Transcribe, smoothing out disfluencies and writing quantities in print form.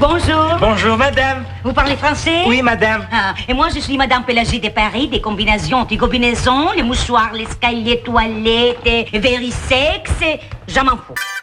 Bonjour. Bonjour, madame. Vous parlez français? Oui, madame. Ah, et moi, je suis Madame Pélagie de Paris, des combinaisons, anti-combinaisons, les mouchoirs, les escaliers, toilettes, et very sex, et j'en m'en fous.